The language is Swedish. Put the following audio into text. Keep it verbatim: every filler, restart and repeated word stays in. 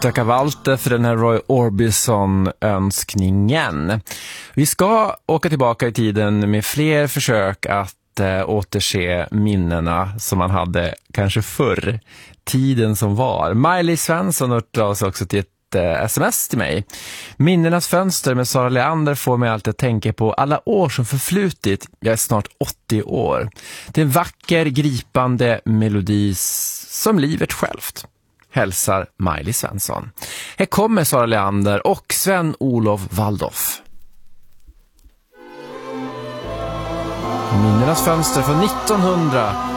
tacka Walter för den här Roy Orbison-önskningen. Vi ska åka tillbaka i tiden med fler försök att äh, återse minnena som man hade kanske förr. Tiden som var. Miley Svensson hörde oss också till ett sms till mig. Minnenas fönster med Sara Leander får mig alltid att tänka på alla år som förflutit. Jag är snart åttio år. Det är en vacker, gripande melodi som livet självt. Hälsar Miley Svensson. Här kommer Sara Leander och Sven-Olof Waldorf. Minnenas fönster från nittonhundra